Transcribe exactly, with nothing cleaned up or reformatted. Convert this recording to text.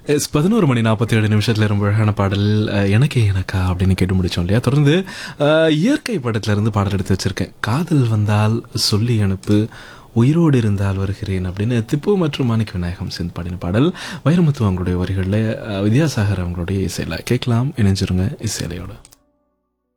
S பதினோரு மணி நாற்பத்தி ஏழு நிமிஷத்தில் ரொம்ப அழகான பாடல் அஹ், எனக்கே எனக்கா அப்படின்னு கேட்டு முடிச்சோம் இல்லையா. தொடர்ந்து அஹ், இயற்கை படத்துல இருந்து பாடல் எடுத்து வச்சிருக்கேன். காதல் வந்தால் சொல்லி அனுப்பு, உயிரோடு இருந்தால் வருகிறேன் அப்படின்னு திப்பு மற்றும் மாணிக்க விநாயகம் சேர்ந்து பாடின பாடல். வைரமுத்து அவங்களுடைய வரிகளில், அஹ், வித்யாசாகர் அவங்களுடைய இசையில் கேட்கலாம். இணைஞ்சிருங்க இசையிலையோட.